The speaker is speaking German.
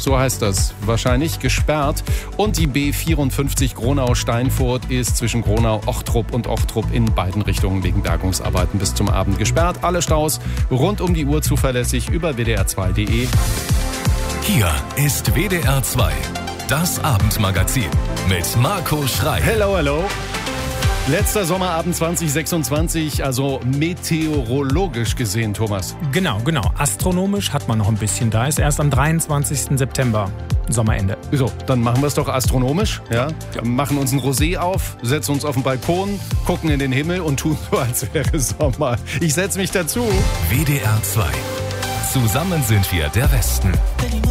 so heißt das wahrscheinlich, gesperrt. Und die B54 Gronau-Steinfurt ist zwischen Gronau-Ochtrup und Ochtrup in beiden Richtungen wegen Bergungsarbeiten bis zum Abend gesperrt. Alle Staus rund um die Uhr zuverlässig über wdr2.de. Hier ist WDR 2, das Abendmagazin mit Marco Schrei. Hello, hello. Letzter Sommerabend 2026, also meteorologisch gesehen, Thomas. Genau. Astronomisch hat man noch ein bisschen. Da ist erst am 23. September Sommerende. So, dann machen wir es doch astronomisch. Ja? Machen uns ein Rosé auf, setzen uns auf den Balkon, gucken in den Himmel und tun so, als wäre Sommer. Ich setze mich dazu. WDR 2. Zusammen sind wir der Westen.